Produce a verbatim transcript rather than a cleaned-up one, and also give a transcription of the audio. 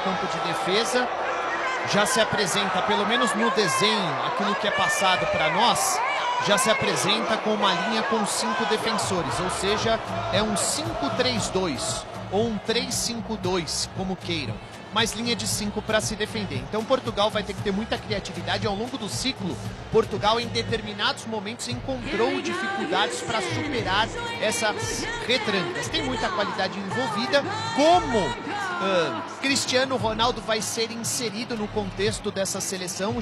campo de defesa. Já se apresenta, pelo menos no desenho, aquilo que é passado para nós, já se apresenta com uma linha com cinco defensores, ou seja, é um cinco três dois ou um três cinco dois, como queiram, mas linha de cinco para se defender. Então Portugal vai ter que ter muita criatividade ao longo do ciclo. Portugal em determinados momentos encontrou dificuldades para superar essas retrancas. Tem muita qualidade envolvida, como uh, Cristiano Ronaldo vai ser inserido no contexto dessa seleção.